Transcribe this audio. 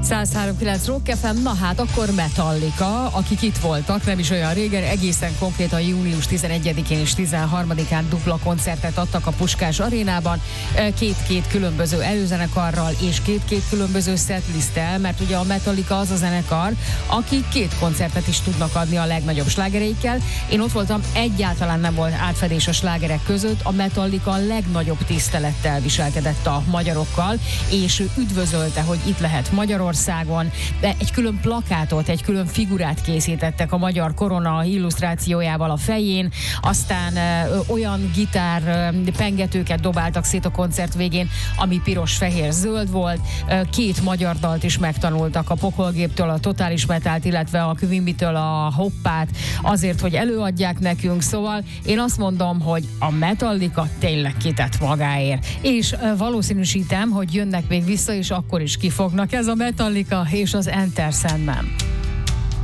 103.9 Rock FM, na hát akkor Metallica, akik itt voltak nem is olyan régen, egészen konkrétan június 11-én és 13-án dupla koncertet adtak a Puskás Arénában, két különböző előzenekarral és két különböző setlisttel, mert ugye a Metallica az a zenekar, akik két koncertet is tudnak adni a legnagyobb slágereikkel. Én ott voltam, egyáltalán nem volt átfedés a slágerek között, a Metallica a legnagyobb tisztelettel viselkedett a magyarokkal, és üdvözölte, hogy itt lehet Magyarországon. De egy külön plakátot, egy külön figurát készítettek a magyar korona illusztrációjával a fején, aztán olyan gitár pengetőket dobáltak szét a koncert végén, ami piros, fehér, zöld volt. Két magyar dalt is megtanultak, a Pokolgéptől a Totális Metált, illetve a Quimbytől a Hoppát, azért, hogy előadják nekünk. Szóval én azt mondom, hogy a Metallica tényleg kitett magáért. És valószínűsítem, hogy jönnek még vissza, és akkor is kifognak. Ez a Metallica és az Enter Sandman.